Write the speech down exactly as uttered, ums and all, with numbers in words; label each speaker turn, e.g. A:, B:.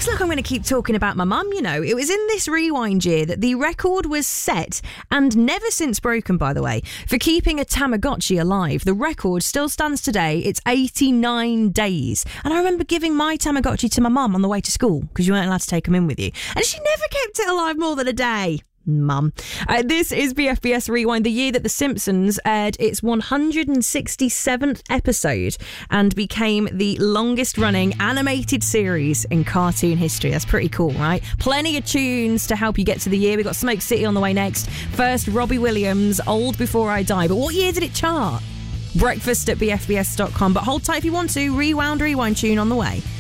A: Looks like I'm going to keep talking about my mum, you know. It was in this rewind year that the record was set, and never since broken, by the way, for keeping a Tamagotchi alive. The record still stands today. It's eighty-nine days. And I remember giving my Tamagotchi to my mum on the way to school, because you weren't allowed to take them in with you. And she never kept it alive more than a day. Mum. Uh, this is B F B S Rewind, the year that The Simpsons aired its one hundred sixty-seventh episode and became the longest running animated series in cartoon history. That's pretty cool, right? Plenty of tunes to help you get to the year. We've got Smoke City on the way next. First, Robbie Williams, Old Before I Die. But what year did it chart? Breakfast at B F B S dot com. But hold tight if you want to. Rewound, rewind tune on the way.